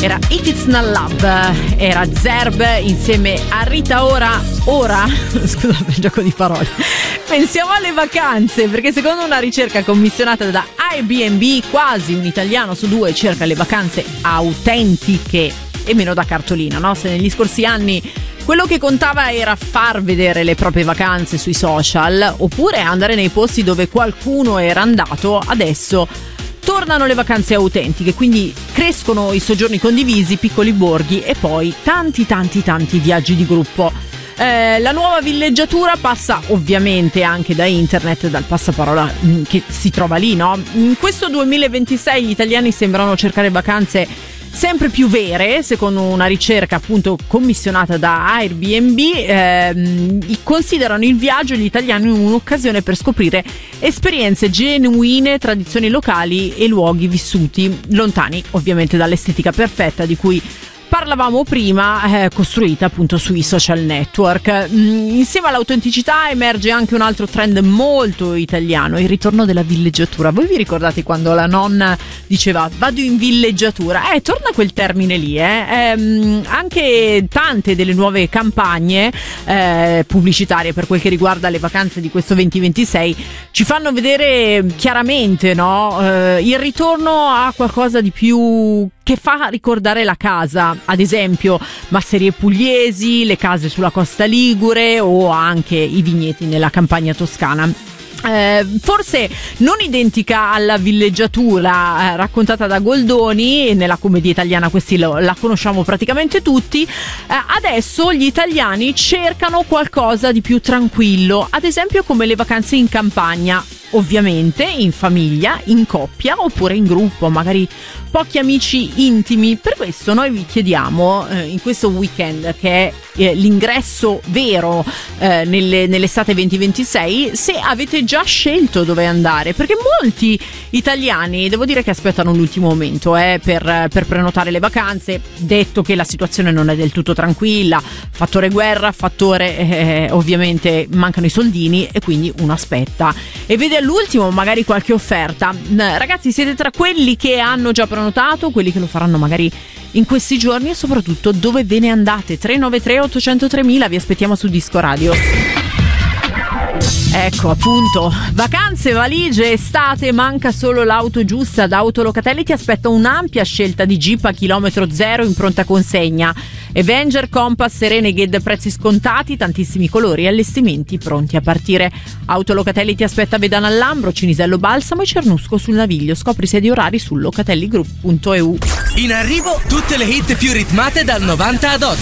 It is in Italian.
Era If It's Not Love, era Zerb insieme a Rita Ora. Scusate il gioco di parole. Pensiamo alle vacanze, perché secondo una ricerca commissionata da Airbnb quasi un italiano su due cerca le vacanze autentiche e meno da cartolina, no? Se negli scorsi anni quello che contava era far vedere le proprie vacanze sui social oppure andare nei posti dove qualcuno era andato, adesso tornano le vacanze autentiche, quindi crescono i soggiorni condivisi, piccoli borghi e poi tanti viaggi di gruppo. La nuova villeggiatura passa ovviamente anche da internet, dal passaparola che si trova lì, no? In questo 2026 gli italiani sembrano cercare vacanze sempre più vere, secondo una ricerca appunto commissionata da Airbnb. Considerano il viaggio gli italiani un'occasione per scoprire esperienze genuine, tradizioni locali e luoghi vissuti lontani ovviamente dall'estetica perfetta di cui parlavamo prima, costruita appunto sui social network. Insieme all'autenticità emerge anche un altro trend molto italiano, il ritorno della villeggiatura. Voi vi ricordate quando la nonna diceva vado in villeggiatura? Torna quel termine lì. Anche tante delle nuove campagne pubblicitarie per quel che riguarda le vacanze di questo 2026 ci fanno vedere chiaramente, no? Il ritorno a qualcosa di più che fa ricordare la casa, ad esempio masserie pugliesi, le case sulla costa ligure o anche i vigneti nella campagna toscana. Forse non identica alla villeggiatura raccontata da Goldoni nella commedia italiana, questi la conosciamo praticamente tutti. Adesso gli italiani cercano qualcosa di più tranquillo, ad esempio come le vacanze in campagna, ovviamente in famiglia, in coppia oppure in gruppo, magari pochi amici intimi. Per questo noi vi chiediamo in questo weekend, che è l'ingresso vero nell'estate 2026, se avete già scelto dove andare, perché molti italiani devo dire che aspettano l'ultimo momento per prenotare le vacanze, detto che la situazione non è del tutto tranquilla, fattore guerra, fattore ovviamente mancano i soldini e quindi uno aspetta e vede all'ultimo magari qualche offerta. Ragazzi, siete tra quelli che hanno già prenotato, quelli che lo faranno magari in questi giorni, e soprattutto dove ve ne andate? 393 800 3000, vi aspettiamo su Disco Radio. Ecco appunto, vacanze, valigie, estate, manca solo l'auto giusta. Da Autolocatelli ti aspetta un'ampia scelta di Jeep a chilometro zero in pronta consegna. Avenger, Compass e Renegade, prezzi scontati, tantissimi colori e allestimenti pronti a partire. Autolocatelli ti aspetta a Vedano al Lambro, Cinisello Balsamo e Cernusco sul Naviglio. Scopri sedi e orari su locatelligroup.eu. In arrivo tutte le hit più ritmate dal 90 ad oggi.